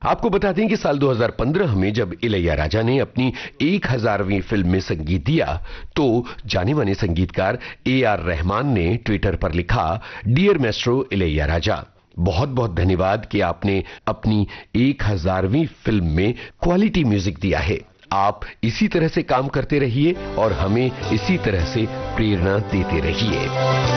आपको बता दें कि साल 2015 में जब इलैयाराजा ने अपनी 1000वीं फिल्म में संगीत दिया तो जाने माने संगीतकार AR रहमान ने ट्विटर पर लिखा, डियर मैस्ट्रो इलैयाराजा, बहुत बहुत धन्यवाद कि आपने अपनी 1000वीं फिल्म में क्वालिटी म्यूजिक दिया है। आप इसी तरह से काम करते रहिए और हमें इसी तरह से प्रेरणा देते रहिए।